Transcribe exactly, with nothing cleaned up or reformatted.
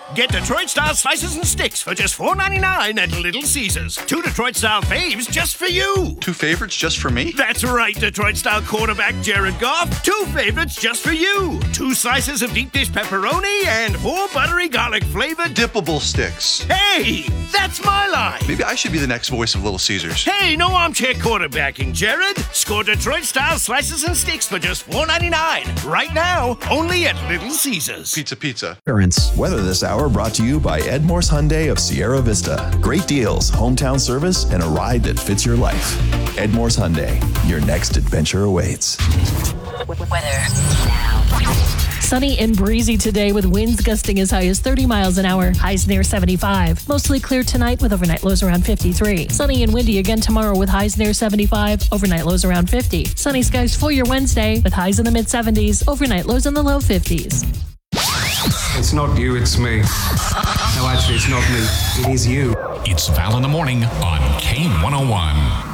Get Detroit-style slices and sticks for just four ninety-nine at Little Caesars. Two Detroit-style faves just for you. Two favorites just for me? That's right, Detroit-style quarterback Jared Goff. Two favorites just for you. Two slices of deep dish pepperoni and four buttery garlic-flavored dippable sticks. Hey, that's my line. Maybe I should be the next voice of Little Caesars. Hey, no armchair quarterbacking, Jared. Score Detroit-style slices and sticks for just four ninety-nine. Right now, only at Little Caesars. Pizza, pizza. Weather this hour brought to you by Edmore's Hyundai of Sierra Vista. Great deals, hometown service, and a ride that fits your life. Edmore's Hyundai. Your next adventure awaits. Weather now. Sunny and breezy today with winds gusting as high as thirty miles an hour. Highs near seventy-five. Mostly clear tonight with overnight lows around fifty-three. Sunny and windy again tomorrow with highs near seventy-five. Overnight lows around fifty. Sunny skies for your Wednesday with highs in the mid seventies. Overnight lows in the low fifties. It's not you, it's me. No, actually, it's not me. It is you. It's Val in the Morning on K one oh one.